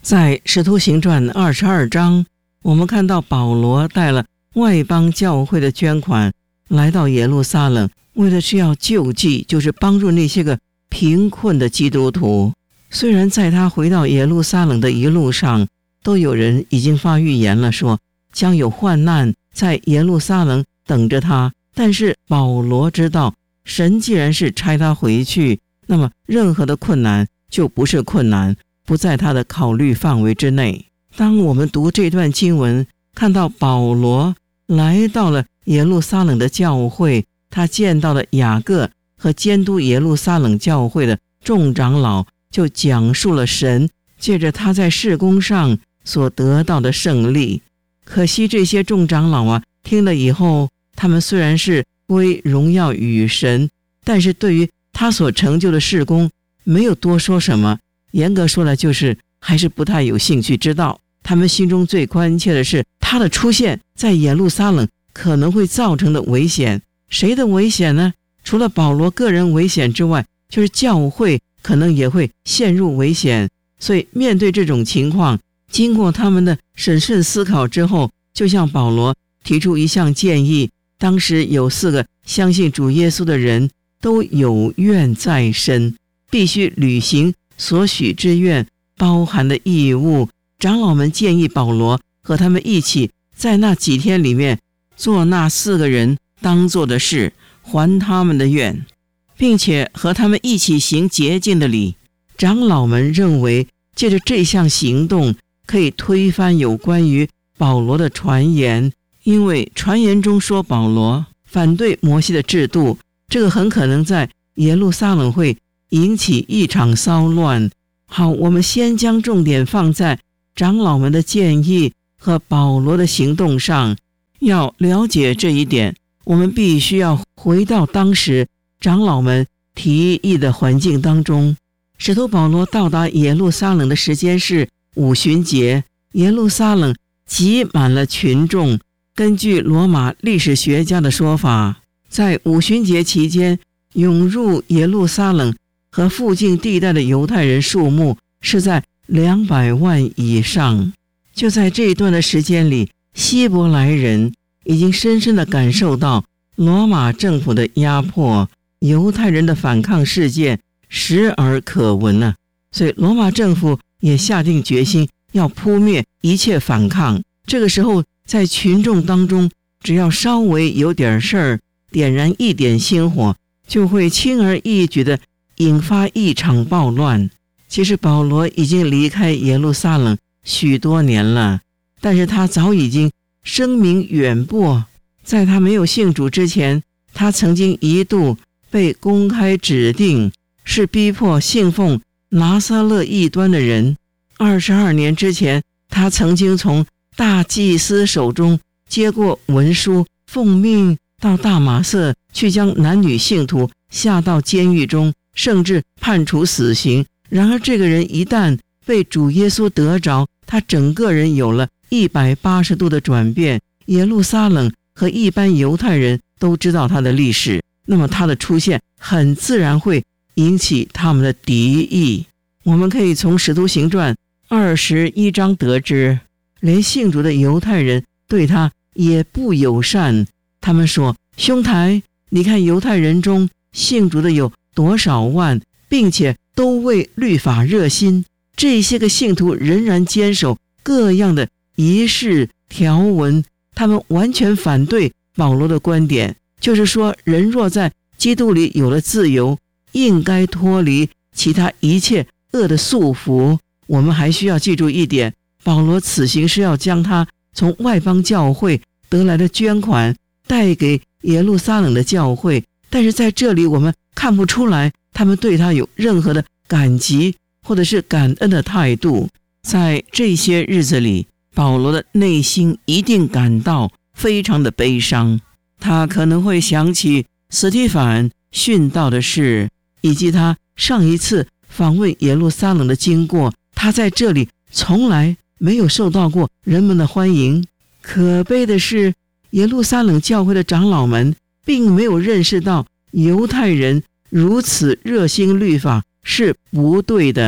在使徒行传22章，我们看到保罗带了外邦教会的捐款来到耶路撒冷，为的是要救济，就是帮助那些个贫困的基督徒。虽然在他回到耶路撒冷的一路上，都有人已经发预言了，说将有患难在耶路撒冷等着他，但是保罗知道，神既然是差他回去，那么任何的困难就不是困难，不在他的考虑范围之内。当我们读这段经文，看到保罗来到了耶路撒冷的教会，他见到了雅各和监督耶路撒冷教会的众长老，就讲述了神借着他在事工上所得到的胜利。可惜这些众长老听了以后，他们虽然是归荣耀与神，但是对于他所成就的事工没有多说什么，严格说来就是还是不太有兴趣知道。他们心中最关切的是他的出现在耶路撒冷可能会造成的危险。谁的危险呢？除了保罗个人危险之外，就是教会可能也会陷入危险。所以面对这种情况，经过他们的审慎思考之后，就向保罗提出一项建议。当时有4个相信主耶稣的人都有愿在身，必须履行所许之愿包含的义务。长老们建议保罗和他们一起在那几天里面做那4个人当做的事，还他们的愿，并且和他们一起行洁净的礼。长老们认为借着这项行动可以推翻有关于保罗的传言，因为传言中说保罗反对摩西的制度，这个很可能在耶路撒冷会引起一场骚乱。好，我们先将重点放在长老们的建议和保罗的行动上。要了解这一点，我们必须要回到当时长老们提议的环境当中。使徒保罗到达耶路撒冷的时间是五旬节，耶路撒冷挤满了群众。根据罗马历史学家的说法，在五旬节期间涌入耶路撒冷和附近地带的犹太人数目是在200万以上。就在这一段的时间里，希伯来人已经深深地感受到罗马政府的压迫，犹太人的反抗事件时而可闻了。所以罗马政府也下定决心要扑灭一切反抗。这个时候在群众当中，只要稍微有点事儿，点燃一点星火，就会轻而易举地引发一场暴乱。其实保罗已经离开耶路撒冷许多年了，但是他早已经声名远播。在他没有信主之前，他曾经一度被公开指定是逼迫信奉拿撒勒异端的人。22年之前，他曾经从大祭司手中接过文书，奉命到大马色去将男女信徒下到监狱中，甚至判处死刑。然而这个人一旦被主耶稣得着，他整个人有了180度的转变。耶路撒冷和一般犹太人都知道他的历史，那么他的出现很自然会引起他们的敌意。我们可以从使徒行传21章得知，连信主的犹太人对他也不友善。他们说，兄台，你看犹太人中信主的有多少万，并且都为律法热心，这些个信徒仍然坚守各样的仪式条文。他们完全反对保罗的观点，就是说人若在基督里有了自由，应该脱离其他一切恶的束缚。我们还需要记住一点，保罗此行是要将他从外邦教会得来的捐款带给耶路撒冷的教会，但是在这里我们看不出来他们对他有任何的感激或者是感恩的态度。在这些日子里，保罗的内心一定感到非常的悲伤，他可能会想起司提反殉道的事，以及他上一次访问耶路撒冷的经过。他在这里从来没有受到过人们的欢迎。可悲的是，耶路撒冷教会的长老们并没有认识到犹太人如此热心律法是不对的，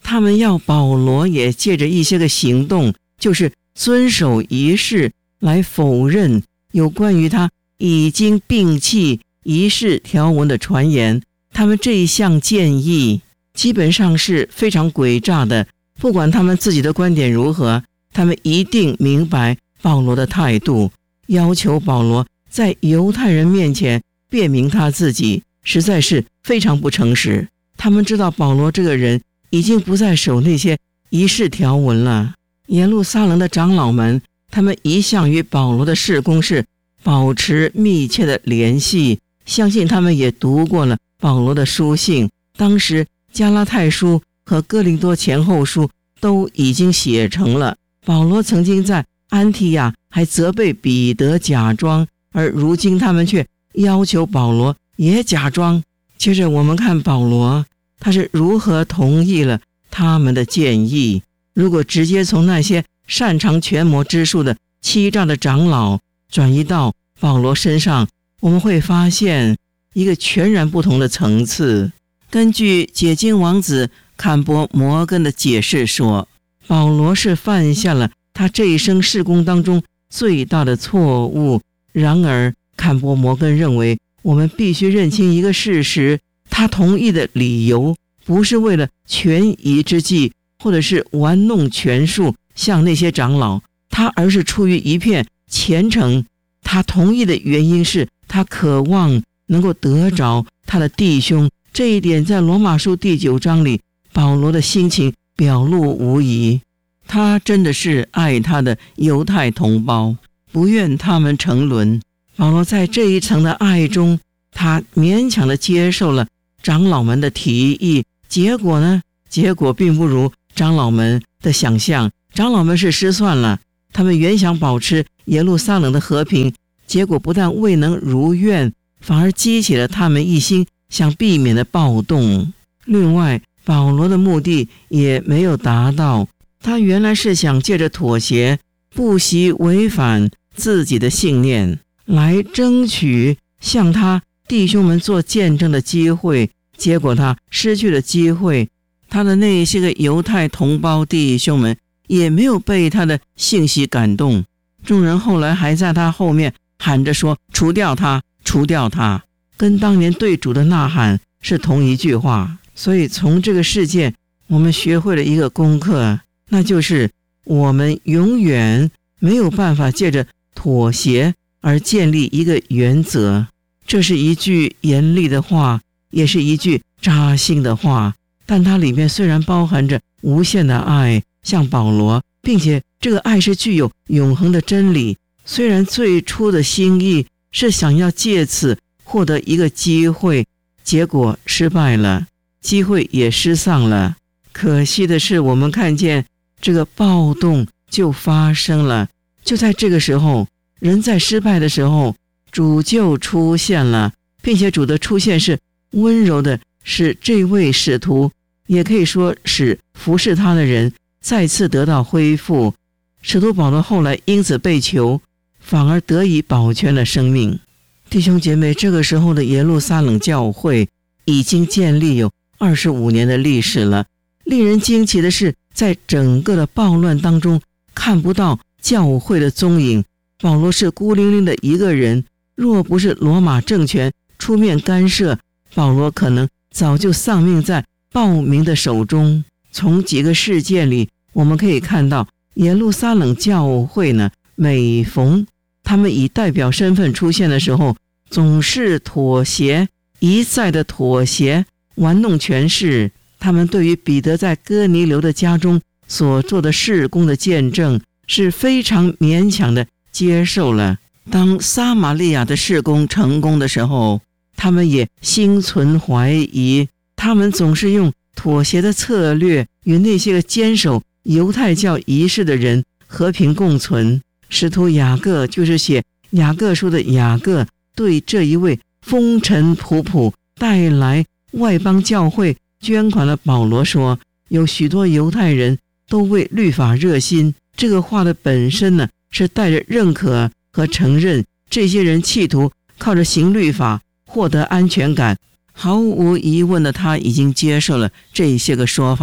他们要保罗也借着一些个行动，就是遵守仪式来否认有关于他已经摒弃仪式条文的传言。他们这一项建议基本上是非常诡诈的，不管他们自己的观点如何，他们一定明白保罗的态度，要求保罗在犹太人面前辩明他自己，实在是非常不诚实。他们知道保罗这个人已经不再守那些仪式条文了。耶路撒冷的长老们，他们一向与保罗的事工是保持密切的联系，相信他们也读过了保罗的书信，当时加拉太书和哥林多前后书都已经写成了。保罗曾经在安提亚还责备彼得假装，而如今他们却要求保罗也假装。接着我们看保罗他是如何同意了他们的建议。如果直接从那些擅长权谋之术的欺诈的长老转移到保罗身上，我们会发现一个全然不同的层次。根据解经王子坎伯摩根的解释说，保罗是犯下了他这一生事工当中最大的错误。然而坎伯摩根认为，我们必须认清一个事实，他同意的理由不是为了权宜之计，或者是玩弄权术像那些长老，而是出于一片虔诚。他同意的原因是他渴望能够得着他的弟兄，这一点在罗马书第9章里保罗的心情表露无遗。他真的是爱他的犹太同胞，不愿他们沉沦。保罗在这一层的爱中，他勉强地接受了长老们的提议。结果呢？结果并不如长老们的想象。长老们是失算了，他们原想保持耶路撒冷的和平，结果不但未能如愿，反而激起了他们一心想避免的暴动。另外，保罗的目的也没有达到，他原来是想借着妥协，不惜违反自己的信念，来争取向他弟兄们做见证的机会。结果他失去了机会，他的那些个犹太同胞弟兄们也没有被他的信息感动。众人后来还在他后面喊着说，除掉他，除掉他，跟当年对主的呐喊是同一句话。所以从这个事件我们学会了一个功课，那就是我们永远没有办法借着妥协而建立一个原则。这是一句严厉的话，也是一句扎心的话，但它里面虽然包含着无限的爱，像保罗，并且这个爱是具有永恒的真理。虽然最初的心意是想要借此获得一个机会，结果失败了，机会也失丧了。可惜的是，我们看见这个暴动就发生了。就在这个时候，人在失败的时候，主就出现了，并且主的出现是温柔的，使这位使徒，也可以说使服侍他的人再次得到恢复。使徒保罗后来因此被囚，反而得以保全了生命。弟兄姐妹，这个时候的耶路撒冷教会已经建立有25年的历史了。令人惊奇的是，在整个的暴乱当中看不到教会的踪影。保罗是孤零零的一个人，若不是罗马政权出面干涉，保罗可能早就丧命在暴民的手中。从几个事件里我们可以看到，耶路撒冷教会呢，每逢他们以代表身份出现的时候，总是妥协，一再的妥协，玩弄权势。他们对于彼得在哥尼流的家中所做的事工的见证是非常勉强的接受了。当撒玛利亚的事工成功的时候，他们也心存怀疑。他们总是用妥协的策略与那些个坚守犹太教仪式的人和平共存。使徒雅各，就是写雅各书的雅各，对这一位风尘仆仆带来外邦教会捐款的保罗说，有许多犹太人都为律法热心。这个话的本身呢，是带着认可和承认，这些人企图靠着行律法获得安全感。毫无疑问的，他已经接受了这些个说法。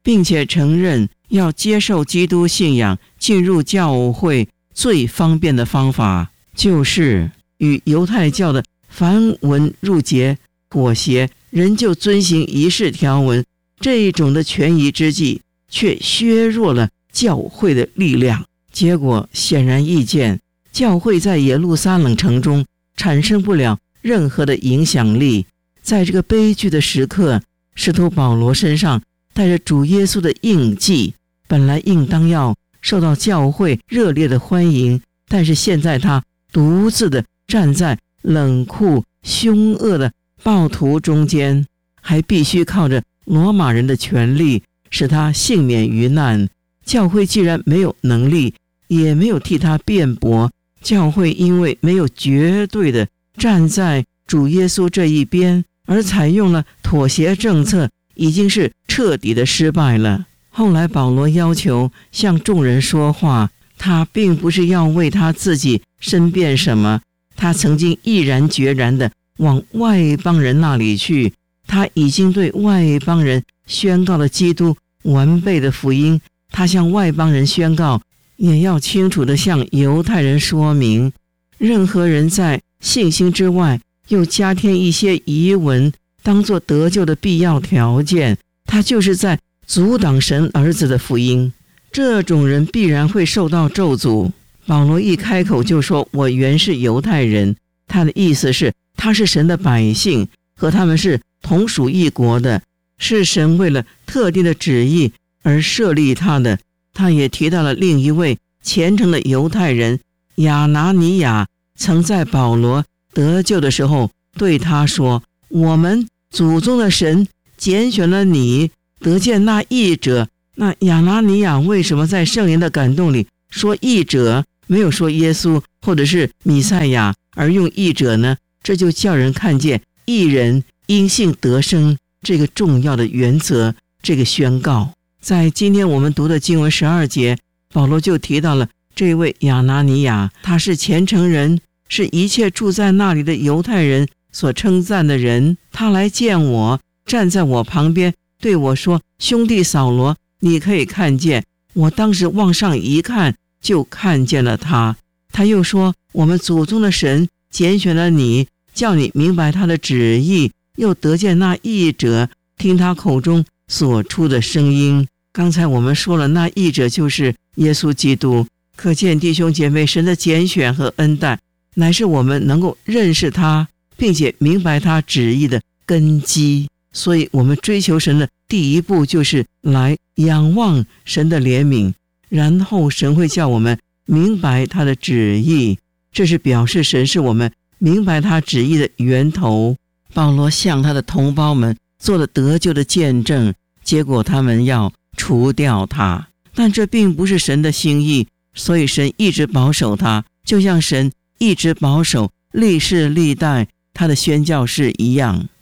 并且承认要接受基督信仰，进入教会最方便的方法就是与犹太教的繁文缛节妥协，仍旧遵行仪式条文，这一种的权宜之计却削弱了教会的力量。结果显然易见，教会在耶路撒冷城中产生不了任何的影响力。在这个悲剧的时刻，使徒保罗身上带着主耶稣的印记，本来应当要受到教会热烈的欢迎，但是现在他独自的站在冷酷凶恶的暴徒中间，还必须靠着罗马人的权力使他幸免于难。教会既然没有能力，也没有替他辩驳，教会因为没有绝对的站在主耶稣这一边，而采用了妥协政策，已经是彻底的失败了。后来保罗要求向众人说话，他并不是要为他自己申辩什么，他曾经毅然决然地往外邦人那里去，他已经对外邦人宣告了基督完备的福音，他向外邦人宣告，也要清楚地向犹太人说明，任何人在信心之外又加添一些疑问，当作得救的必要条件，他就是在阻挡神儿子的福音，这种人必然会受到咒诅。保罗一开口就说，我原是犹太人，他的意思是他是神的百姓，和他们是同属一国的，是神为了特定的旨意而设立他的。他也提到了另一位虔诚的犹太人亚拿尼亚，曾在保罗得救的时候对他说，我们祖宗的神拣选了你得见那义者。那亚拿尼亚为什么在圣灵的感动里说义者，没有说耶稣或者是弥赛亚，而用义者呢？这就叫人看见义人因信得生这个重要的原则，这个宣告。在今天我们读的经文12节，保罗就提到了这位亚拿尼亚，他是虔诚人，是一切住在那里的犹太人所称赞的人。他来见我，站在我旁边对我说，兄弟扫罗，你可以看见。我当时往上一看，就看见了他。他又说，我们祖宗的神拣选了你，叫你明白他的旨意，又得见那义者，听他口中所出的声音。刚才我们说了，那义者就是耶稣基督。可见弟兄姐妹，神的拣选和恩待乃是我们能够认识他并且明白他旨意的根基。所以我们追求神的第一步就是来仰望神的怜悯，然后神会叫我们明白他的旨意，这是表示神是我们明白他旨意的源头。保罗向他的同胞们做了得救的见证，结果他们要除掉他，但这并不是神的心意，所以神一直保守他，就像神一直保守历世历代他的宣教士一样。